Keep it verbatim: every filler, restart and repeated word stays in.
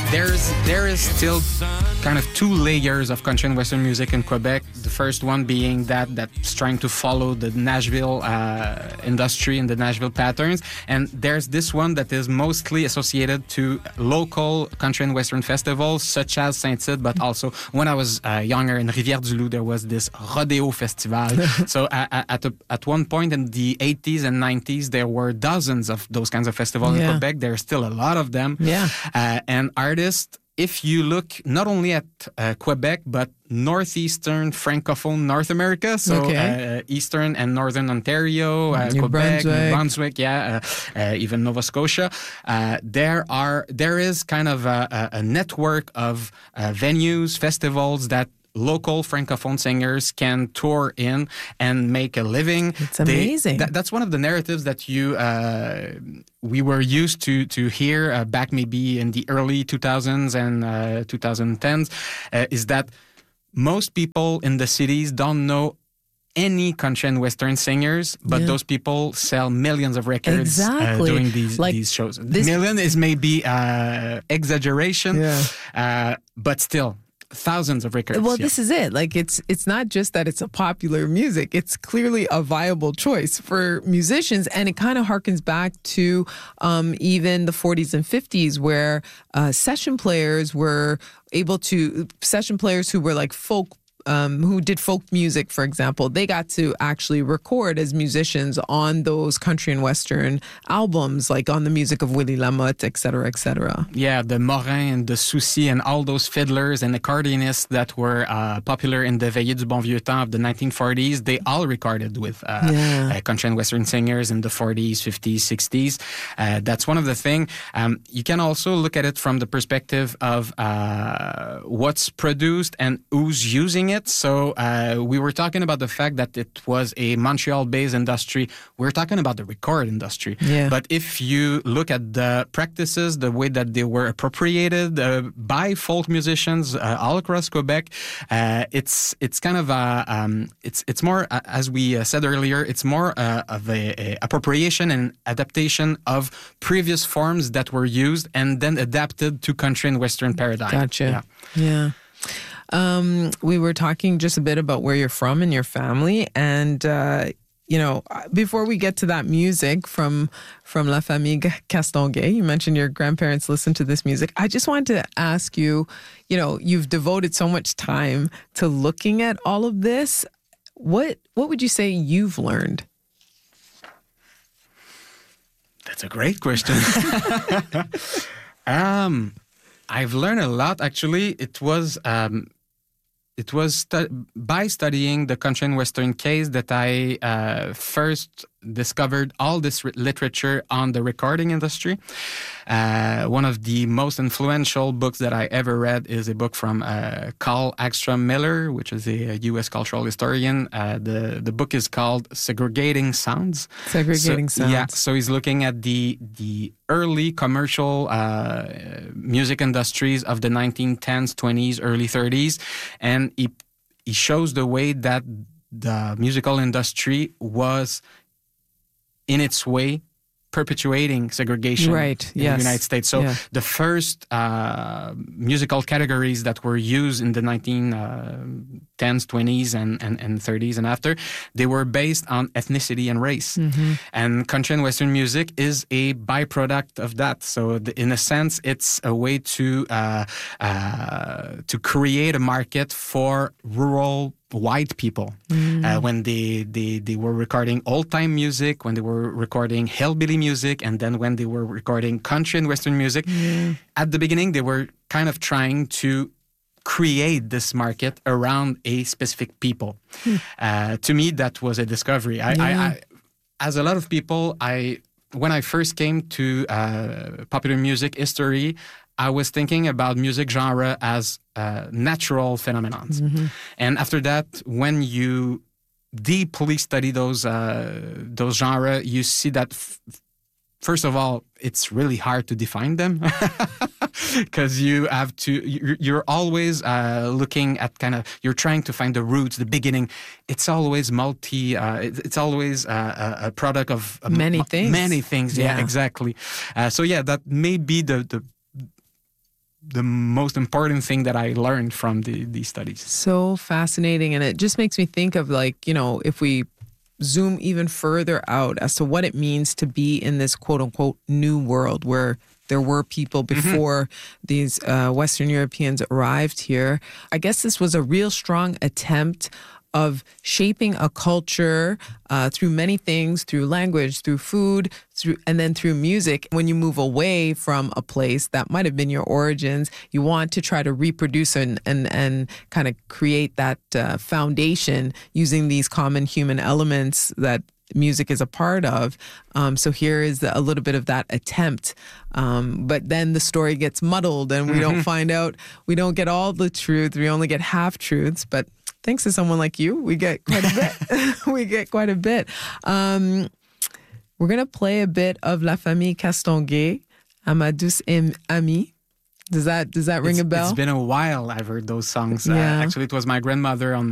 there's there is still kind of two layers of country and western music in Quebec. The first one being that that's trying to follow the Nashville uh, industry and the Nashville patterns, and there's this one that is mostly associated to local country and western festivals such as Saint-Tite, but also when I was uh, younger in Rivière-du-Loup there was this rodeo festival. So uh, at a, at one point in the eighties and nineties there were dozens of those kinds of festivals yeah. in Quebec. There's still a lot of them. Yeah. Uh, and artists, if you look not only at uh, Quebec, but northeastern francophone North America, so okay. uh, eastern and northern Ontario, uh, New Quebec, Brunswick. New Brunswick, yeah, uh, uh, even Nova Scotia, uh, there are there is kind of a, a network of uh, venues, festivals that local francophone singers can tour in and make a living. It's amazing. They, that, that's one of the narratives that you uh, we were used to to hear uh, back maybe in the early two thousands and uh, twenty tens uh, is that most people in the cities don't know any country and western singers, but yeah. those people sell millions of records exactly. uh, doing these like these shows. This... Million is maybe uh, exaggeration, yeah. uh, but still. Thousands of records. Well, yeah. this is it. Like, it's it's not just that it's a popular music. It's clearly a viable choice for musicians. And it kind of harkens back to um, even the forties and fifties where uh, session players were able to, session players who were like folk Um, who did folk music, for example, they got to actually record as musicians on those country and western albums, like on the music of Willie Lamotte, et cetera, et cetera. Yeah, the Morin and the Soucy and all those fiddlers and accordionists that were uh, popular in the Veillées du Bon Vieux Temps of the nineteen forties, they all recorded with uh, yeah. uh, country and western singers in the forties, fifties, sixties. Uh, that's one of the things. Um, you can also look at it from the perspective of uh, what's produced and who's using it. So uh, we were talking about the fact that it was a Montreal-based industry. We're talking about the record industry. Yeah. But if you look at the practices, the way that they were appropriated uh, by folk musicians uh, all across Quebec, uh, it's it's kind of a um, it's it's more uh, as we uh, said earlier, it's more uh, of a, a appropriation and adaptation of previous forms that were used and then adapted to country and western paradigm. Gotcha. Yeah. Yeah. Um, we were talking just a bit about where you're from and your family. And, uh, you know, before we get to that music from from La Famille Castonguay, you mentioned your grandparents listened to this music. I just wanted to ask you, you know, you've devoted so much time to looking at all of this. What what would you say you've learned? That's a great question. um, I've learned a lot, actually. It was... Um, It was stu- by studying the country and western case that I uh, first discovered all this re- literature on the recording industry. Uh, one of the most influential books that I ever read is a book from uh, Carl Hagstrom Miller, which is a, a U S cultural historian. Uh, the the book is called Segregating Sounds. Segregating so, Sounds. Yeah, so he's looking at the the early commercial uh, music industries of the nineteen tens, twenties, early thirties, and he he shows the way that the musical industry was in its way perpetuating segregation right, in yes. the United States. So yeah. the first uh, musical categories that were used in the nineteen tens, twenties, and, and, and thirties and after, they were based on ethnicity and race. Mm-hmm. And country and western music is a byproduct of that. So the, in a sense, it's a way to uh, uh, to create a market for rural white people. Mm. Uh, when they, they, they were recording old-time music, when they were recording hillbilly music, and then when they were recording country and western music, mm. at the beginning they were kind of trying to create this market around a specific people. Mm. Uh, to me, that was a discovery. I, yeah. I, I, as a lot of people, I when I first came to uh, popular music history, I was thinking about music genre as uh, natural phenomenons. Mm-hmm. And after that, when you deeply study those uh, those genres, you see that, f- first of all, it's really hard to define them because you have to, you're, you're always uh, looking at kind of, you're trying to find the roots, the beginning. It's always multi, uh, it's, it's always uh, a product of uh, many m- things. Many things, yeah, yeah. exactly. Uh, so yeah, that may be the, the the most important thing that I learned from the, these studies. So fascinating. And it just makes me think of, like, you know, if we zoom even further out as to what it means to be in this quote unquote new world where there were people before mm-hmm. these uh, Western Europeans arrived here. I guess this was a real strong attempt of shaping a culture uh, through many things, through language, through food, through and then through music. When you move away from a place that might have been your origins, you want to try to reproduce and and, and kind of create that uh, foundation using these common human elements that music is a part of. Um, so here is the, a little bit of that attempt. Um, but then the story gets muddled and we mm-hmm. don't find out, we don't get all the truth. We only get half truths. But thanks to someone like you, we get quite a bit. we get quite a bit. Um, we're going to play a bit of La Famille Castonguay, À ma douce amie. Does that, does that ring it's, a bell? It's been a while I've heard those songs. Yeah. Uh, actually, it was my grandmother on